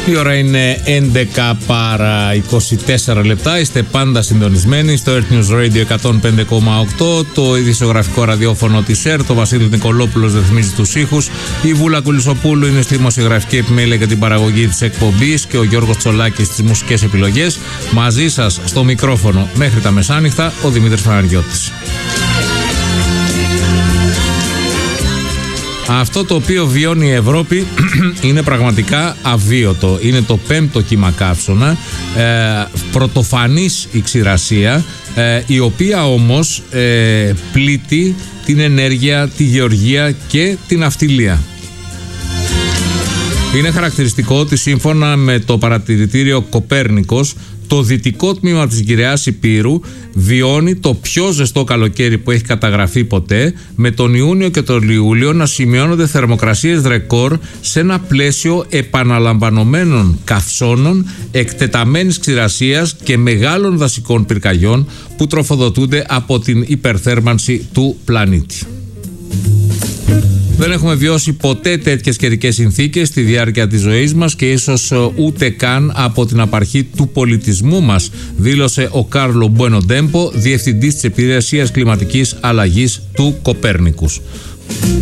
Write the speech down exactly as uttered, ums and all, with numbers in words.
Η ώρα είναι έντεκα παρά είκοσι τέσσερα λεπτά. Είστε πάντα συντονισμένοι στο Earth News Radio εκατόν πέντε κόμμα οκτώ, το ειδησιογραφικό ραδιόφωνο της ΕΡΤ. Το Βασίλη Νικολόπουλος ρυθμίζει τους ήχους. Η Βούλα Κουλισσοπούλου είναι στη δημοσιογραφική επιμέλεια για την παραγωγή της εκπομπής και ο Γιώργος Τσολάκης στις μουσικές επιλογές. Μαζί σας στο μικρόφωνο μέχρι τα μεσάνυχτα ο Δημήτρης Παναγιώτης. Αυτό το οποίο βιώνει η Ευρώπη είναι πραγματικά αβίωτο. Είναι το πέμπτο κύμα καύσωνα, ε, πρωτοφανής η ξηρασία, ε, η οποία όμως ε, πλήττει την ενέργεια, τη γεωργία και την ναυτιλία. Είναι χαρακτηριστικό ότι σύμφωνα με το παρατηρητήριο Κοπέρνικος, το δυτικό τμήμα της Γυραιάς Ηπείρου βιώνει το πιο ζεστό καλοκαίρι που έχει καταγραφεί ποτέ, με τον Ιούνιο και τον Ιούλιο να σημειώνονται θερμοκρασίες ρεκόρ σε ένα πλαίσιο επαναλαμβανομένων καυσώνων, εκτεταμένης ξηρασίας και μεγάλων δασικών πυρκαγιών που τροφοδοτούνται από την υπερθέρμανση του πλανήτη. Δεν έχουμε βιώσει ποτέ τέτοιες καιρικές συνθήκες στη διάρκεια της ζωής μας και ίσως ούτε καν από την απαρχή του πολιτισμού μας, δήλωσε ο Κάρλο Μπουένο Ντέμπο, διευθυντής της Υπηρεσίας Κλιματικής Αλλαγής του Κοπέρνικους.